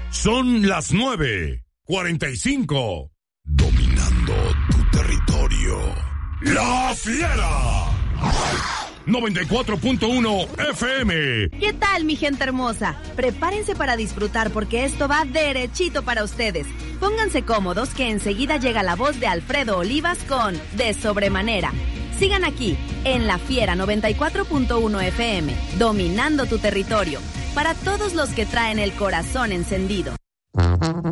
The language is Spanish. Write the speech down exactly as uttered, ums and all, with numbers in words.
Son las nueve cuarenta y cinco. Dominando tu territorio. La Fiera. noventa y cuatro punto uno F M. ¿Qué tal, mi gente hermosa? Prepárense para disfrutar porque esto va derechito para ustedes. Pónganse cómodos que enseguida llega la voz de Alfredo Olivas con De Sobremanera. Sigan aquí, en La Fiera noventa y cuatro punto uno F M, dominando tu territorio. Para todos los que traen el corazón encendido.